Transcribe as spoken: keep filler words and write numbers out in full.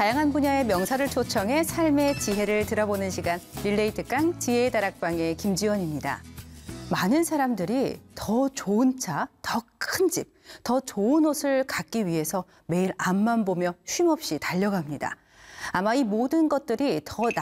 다양한 분야의 명사를 초청해 삶의 지혜를 들어보는 시간, 릴레이 특강 지혜의 다락방의 김지연입니다. 많은 사람들이 더 좋은 차, 더 큰 집, 더 좋은 옷을 갖기 위해서 매일 앞만 보며 쉼없이 달려갑니다. 아마 이 모든 것들이 더